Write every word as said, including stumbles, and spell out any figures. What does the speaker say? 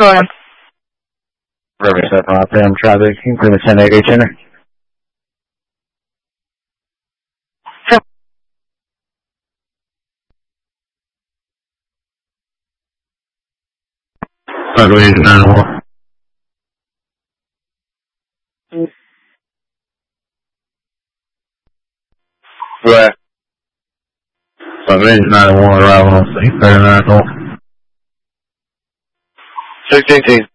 on. Riverside from Operator traffic, including ten eighty center. Federal nine one. Right. Federal nine one arrival on six thirty-nine north. six eighteen.